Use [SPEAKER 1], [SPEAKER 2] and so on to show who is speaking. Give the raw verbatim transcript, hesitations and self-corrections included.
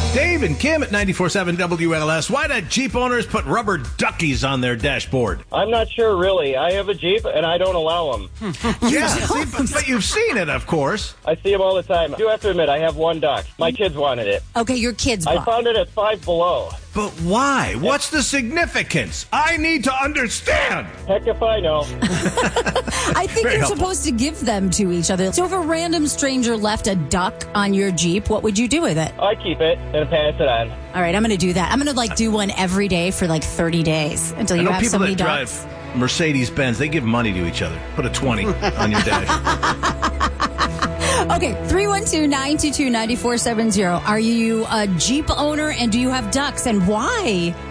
[SPEAKER 1] Dave and Kim at ninety-four point seven W L S. Why do Jeep owners put rubber duckies on their dashboard?
[SPEAKER 2] I'm not sure, really. I have a Jeep, and I don't allow them.
[SPEAKER 1] Yeah, see, but, but you've seen it, of course.
[SPEAKER 2] I see them all the time. I do have to admit, I have one duck. My kids wanted it.
[SPEAKER 3] Okay, your kids
[SPEAKER 2] I
[SPEAKER 3] bought.
[SPEAKER 2] found it at Five Below.
[SPEAKER 1] But why? What's the significance? I need to understand.
[SPEAKER 2] Heck if I know.
[SPEAKER 3] I think
[SPEAKER 1] Very
[SPEAKER 3] you're
[SPEAKER 1] helpful.
[SPEAKER 3] supposed to give them to each other. So if a random stranger left a duck on your Jeep, what would you do with it?
[SPEAKER 2] I keep it and pass it on.
[SPEAKER 3] All right, I'm going to do that. I'm going to like do one every day for like thirty days until
[SPEAKER 1] I
[SPEAKER 3] you
[SPEAKER 1] know
[SPEAKER 3] have
[SPEAKER 1] people
[SPEAKER 3] so many
[SPEAKER 1] that
[SPEAKER 3] ducks.
[SPEAKER 1] drive Mercedes-Benz, they give money to each other. Put a twenty on your dash.
[SPEAKER 3] Okay, three one two, nine two two, nine four seven zero. Are you a Jeep owner and do you have ducks and why?